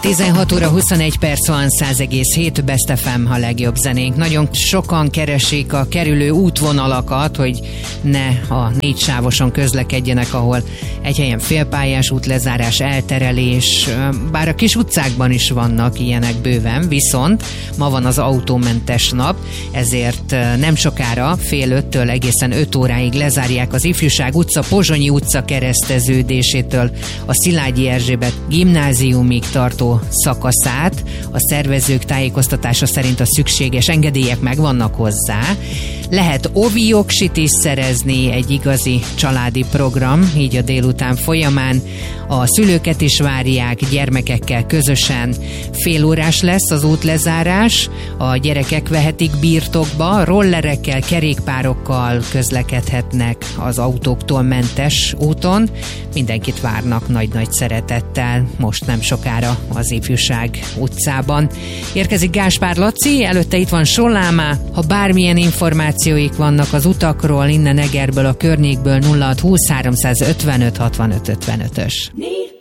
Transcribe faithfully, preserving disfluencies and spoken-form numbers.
tizenhat óra huszonegy perc van, száz egész hét Best ef em a legjobb zenénk. Nagyon sokan keresik a kerülő útvonalakat, hogy ne a négy sávoson közlekedjenek, ahol egy helyen félpályás útlezárás, elterelés, bár a kis utcákban is vannak ilyenek bőven, viszont ma van az autómentes nap, ezért nem sokára fél öttől egészen öt óráig lezárják az Ifjúság utca, Pozsonyi utca kereszteződésétől a Szilágyi Erzsébet gimnáziumig tartó szakaszát. A szervezők tájékoztatása szerint a szükséges engedélyek megvannak hozzá. Lehet ovi jogsit is szerezni, egy igazi családi program, így a délután folyamán. A szülőket is várják, gyermekekkel közösen. Félórás lesz az útlezárás, a gyerekek vehetik birtokba, rollerekkel, kerékpárokkal közlekedhetnek az autóktól mentes úton. Mindenkit várnak nagy-nagy szeretettel, most nem sokára az Ifjúság utcában. Érkezik Gáspár Laci, előtte itt van Solámá. Ha bármilyen információik vannak az utakról, innen Egerből, a környékből, nulla hat húsz háromszázötvenöt hatvanöt ötvenötös.